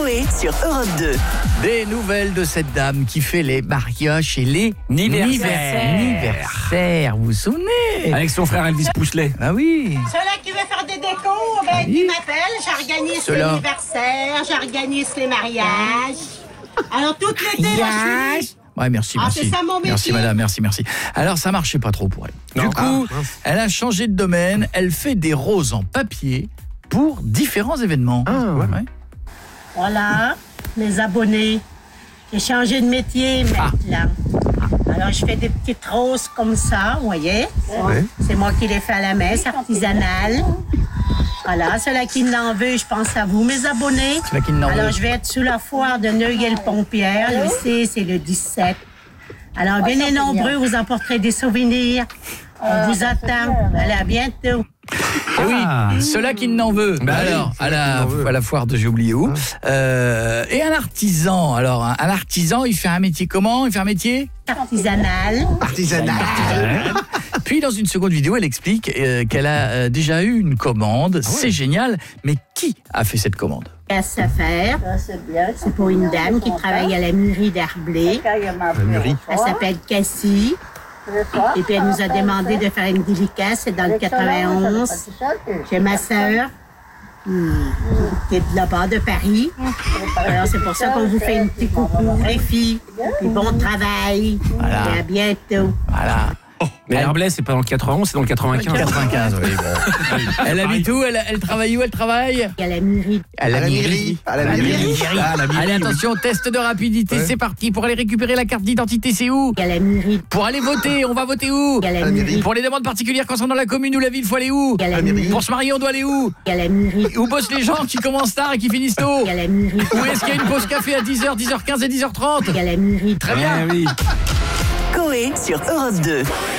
Coé sur Europe 2. Des nouvelles de cette dame qui fait les mariages et les anniversaires. Vous vous souvenez? Avec son frère Elvis Pouchelet. Ah oui. Ceux-là qui veulent faire des décos, ben, Oui. ils m'appellent, j'organise Ceux-là. l'anniversaire, j'organise les mariages. Alors, tout l'été, moi, je suis... Ouais, merci, Ah, merci. c'est ça, mon métier. Merci, madame, merci. Alors, ça marchait pas trop pour elle. Non. Du coup, elle a changé de domaine. Elle fait des roses en papier pour différents événements. Ouais. Voilà, mes abonnés. J'ai changé de métier maintenant. Alors, je fais des petites roses comme ça, vous voyez. C'est moi qui les fais à la messe, artisanale. Voilà, ceux-là qui n'en veut, je pense à vous, mes abonnés. Ceux-là qui n'en Alors, veulent. je vais être sous la foire de Neuilly-le-Pompière, le 6 et le 17. Alors, venez nombreux, vous emporterez des souvenirs. On vous attend. Allez, à bientôt. Et oui, ceux-là qui n'en veut. Alors, à la foire de j'ai oublié où. Et un artisan. Alors, un artisan, il fait un métier comment? Il fait un métier Artisanal. Puis dans une seconde vidéo, elle explique qu'elle a déjà eu une commande. C'est génial. Mais qui a fait cette commande? Casse à faire. C'est pour une dame qui travaille à la mûrie d'Herblay. Elle s'appelle Cassie. Et puis elle nous a demandé de faire une dédicace. C'est dans le 91. J'ai ma sœur qui est de là-bas, de Paris. Alors c'est pour ça qu'on vous fait une petite coucou, les filles. Puis bon travail. Voilà. Et à bientôt. Voilà. Mais Herblay, c'est pas dans le 91, c'est dans le 95. 95, oui, bon. Elle habite où? Elle travaille où? Elle travaille À la mûrie. à la mairie. Allez, attention, test de rapidité, c'est parti. Pour aller récupérer la carte d'identité, c'est où? À la mûrie. Pour aller voter, on va voter où? À la mûrie. Pour les demandes particulières concernant la commune ou la ville, faut aller où? À la mûrie. Pour se marier, on doit aller où? À la mûrie. Où bossent les gens qui commencent tard et qui finissent tôt? À la mûrie. Où est-ce qu'il y a une pause café à 10h, 10h15 et 10h30? À la mûrie. Très bien. Oui. Coé sur Europe 2.